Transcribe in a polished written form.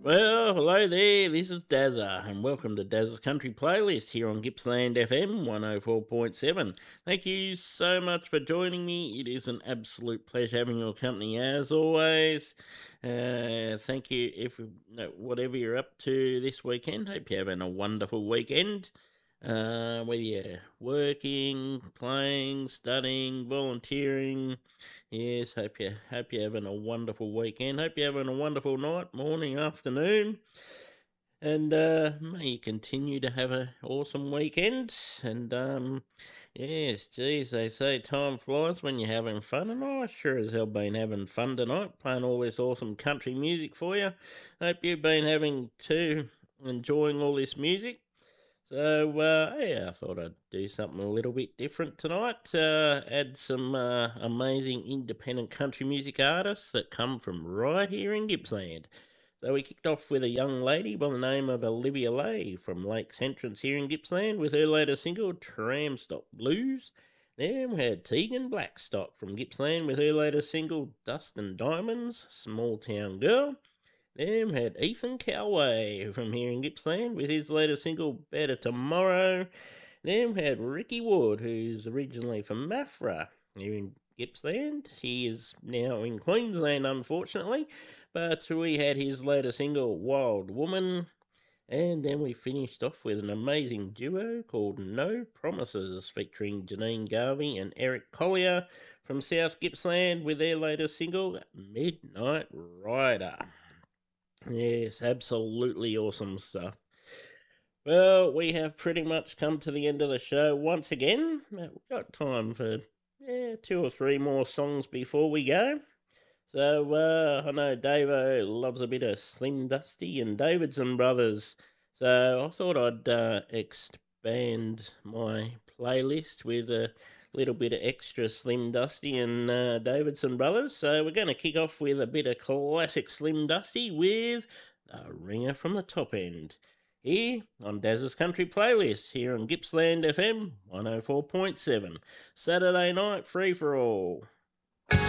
Well, hello there. This is Dazza, and welcome to Dazza's Country Playlist here on Gippsland FM 104.7. Thank you so much for joining me. It is an absolute pleasure having your company as always. Thank you if whatever you're up to this weekend. Hope you're having a wonderful weekend. Whether you're working, playing, studying, volunteering, yes, hope you're having a wonderful weekend. Hope you're having a wonderful night, morning, afternoon, and may you continue to have an awesome weekend. And yes, geez, they say time flies when you're having fun, and I sure as hell been having fun tonight, playing all this awesome country music for you. Hope you've been having too, enjoying all this music. So, yeah, I thought I'd do something a little bit different tonight. Add some amazing independent country music artists that come from right here in Gippsland. So, we kicked off with a young lady by the name of Olivia Lay from Lakes Entrance here in Gippsland with her latest single, Tram Stop Blues. Then we had Tegan Blackstock from Gippsland with her latest single, Dust and Diamonds, Small Town Girl. Then we had Ethan Coway from here in Gippsland with his latest single, Better Tomorrow. Then we had Ricky Wood, who's originally from Maffra here in Gippsland. He is now in Queensland, unfortunately, but we had his latest single, Wild Woman. And then we finished off with an amazing duo called No Promises, featuring Janine Garvey and Eric Collier from South Gippsland with their latest single, Midnight Rider. Yes, absolutely awesome stuff. Well, we have pretty much come to the end of the show once again. We've got time for two or three more songs before we go. So I know Davo loves a bit of Slim Dusty and Davidson Brothers. So I thought I'd expand my playlist with a little bit of extra Slim Dusty and Davidson Brothers. So we're going to kick off with a bit of classic Slim Dusty with The Ringer from the Top End. Here on Daz's Country Playlist, here on Gippsland FM 104.7. Saturday night free for all.